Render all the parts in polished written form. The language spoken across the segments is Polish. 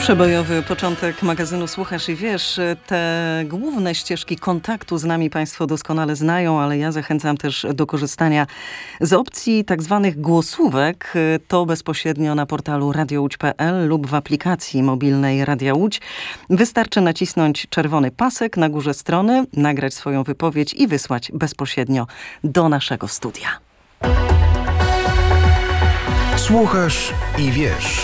Przebojowy początek magazynu Słuchasz i Wiesz. Te główne ścieżki kontaktu z nami Państwo doskonale znają, ale ja zachęcam też do korzystania z opcji tak zwanych głosówek. To bezpośrednio na portalu radiołódź.pl lub w aplikacji mobilnej Radia Łódź. Wystarczy nacisnąć czerwony pasek na górze strony, nagrać swoją wypowiedź i wysłać bezpośrednio do naszego studia. Słuchasz i wiesz.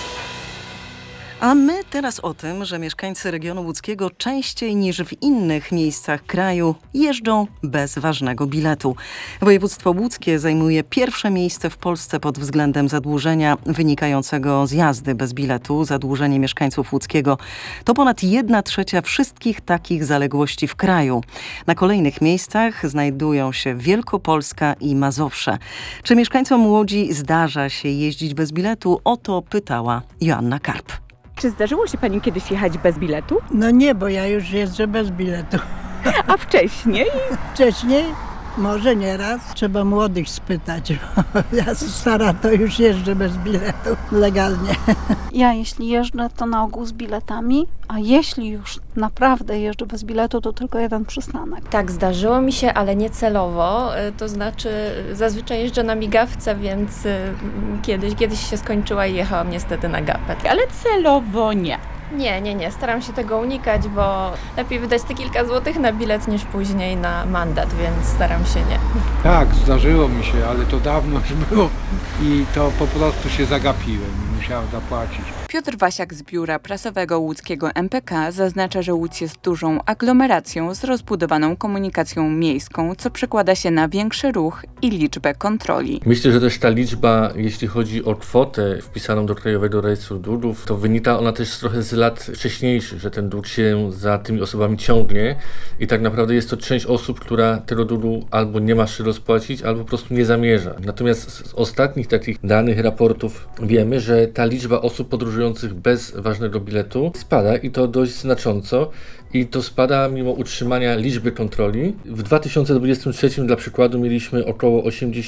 A my teraz o tym, że mieszkańcy regionu łódzkiego częściej niż w innych miejscach kraju jeżdżą bez ważnego biletu. Województwo łódzkie zajmuje pierwsze miejsce w Polsce pod względem zadłużenia wynikającego z jazdy bez biletu. Zadłużenie mieszkańców łódzkiego to ponad 1/3 wszystkich takich zaległości w kraju. Na kolejnych miejscach znajdują się Wielkopolska i Mazowsze. Czy mieszkańcom Łodzi zdarza się jeździć bez biletu? O to pytała Joanna Karp. Czy zdarzyło się Pani kiedyś jechać bez biletu? No nie, bo ja już jeżdżę bez biletu. A wcześniej? Wcześniej może nieraz. Trzeba młodych spytać. Ja stara to już jeżdżę bez biletu legalnie. Ja jeśli jeżdżę, to na ogół z biletami, a jeśli już naprawdę jeżdżę bez biletu, to tylko jeden przystanek. Tak, zdarzyło mi się, ale nie celowo. To znaczy zazwyczaj jeżdżę na migawce, więc kiedyś się skończyła i jechałam niestety na gapę. Ale celowo nie. Nie. Staram się tego unikać, bo lepiej wydać te kilka złotych na bilet niż później na mandat, więc staram się nie. Tak, zdarzyło mi się, ale to dawno już było i to po prostu się zagapiłem i musiałem zapłacić. Piotr Wasiak z biura prasowego łódzkiego MPK zaznacza, że Łódź jest dużą aglomeracją z rozbudowaną komunikacją miejską, co przekłada się na większy ruch i liczbę kontroli. Myślę, że też ta liczba, jeśli chodzi o kwotę wpisaną do Krajowego Rejestru Długów, to wynika ona też trochę z lat wcześniejszych, że ten dług się za tymi osobami ciągnie i tak naprawdę jest to część osób, która tego długu albo nie ma się rozpłacić, albo po prostu nie zamierza. Natomiast z ostatnich takich danych, raportów wiemy, że ta liczba osób podróżujących bez ważnego biletu spada i to dość znacząco. I to spada mimo utrzymania liczby kontroli. W 2023 dla przykładu mieliśmy około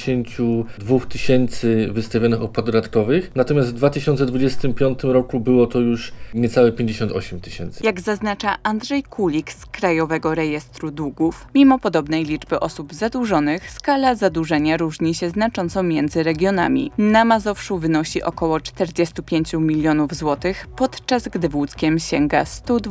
82 000 wystawionych opłat dodatkowych, natomiast w 2025 roku było to już niecałe 58 000. Jak zaznacza Andrzej Kulik z Krajowego Rejestru Długów, mimo podobnej liczby osób zadłużonych, skala zadłużenia różni się znacząco między regionami. Na Mazowszu wynosi około 45 milionów złotych, podczas gdy w Łódzkiem sięga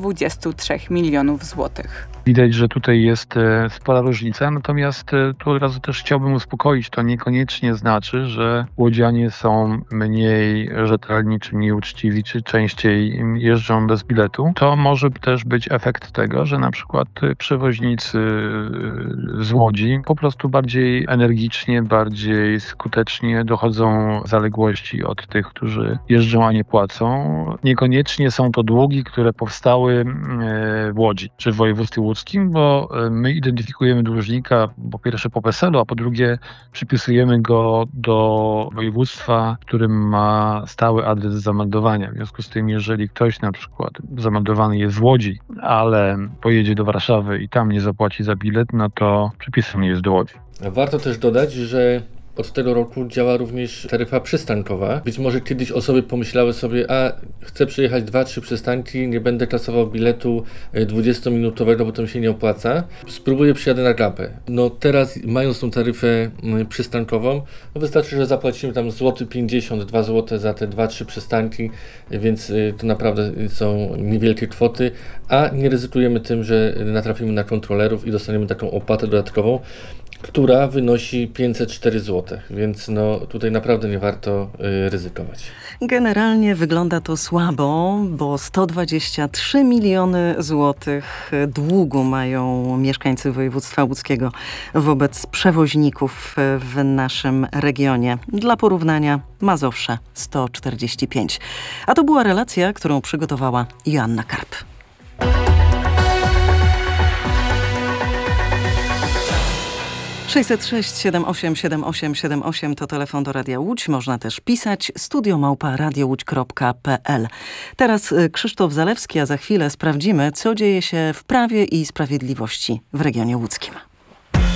123 milionów złotych. Widać, że tutaj jest spora różnica, natomiast tu od razu też chciałbym uspokoić, to niekoniecznie znaczy, że łodzianie są mniej rzetelni, czy mniej uczciwi, czy częściej jeżdżą bez biletu. To może też być efekt tego, że na przykład przewoźnicy z Łodzi po prostu bardziej energicznie, bardziej skutecznie dochodzą zaległości od tych, którzy jeżdżą, a nie płacą. Niekoniecznie są to długi, które powstały w Łodzi, czy w województwie łódzkim, bo my identyfikujemy dłużnika po pierwsze po PESEL-u, a po drugie przypisujemy go do województwa, w którym ma stały adres zameldowania. W związku z tym, jeżeli ktoś na przykład zameldowany jest w Łodzi, ale pojedzie do Warszawy i tam nie zapłaci za bilet, no to przypisany jest do Łodzi. Warto też dodać, że od tego roku działa również taryfa przystankowa. Być może kiedyś osoby pomyślały sobie, chcę przejechać 2-3 przystanki, nie będę kasował biletu 20-minutowego, bo to mi się nie opłaca. Spróbuję, przyjadę na gapę. No teraz, mając tą taryfę przystankową, wystarczy, że zapłacimy tam 1,50 zł, 2 zł za te 2-3 przystanki, więc to naprawdę są niewielkie kwoty, a nie ryzykujemy tym, że natrafimy na kontrolerów i dostaniemy taką opłatę dodatkową, która wynosi 504 zł, więc tutaj naprawdę nie warto ryzykować. Generalnie wygląda to słabo, bo 123 miliony złotych długu mają mieszkańcy województwa łódzkiego wobec przewoźników w naszym regionie. Dla porównania Mazowsze 145. A to była relacja, którą przygotowała Joanna Karp. (606 78 78 78) to telefon do Radia Łódź. Można też pisać studio@radiołódź.pl. Teraz Krzysztof Zalewski, a za chwilę sprawdzimy, co dzieje się w Prawie i Sprawiedliwości w regionie łódzkim.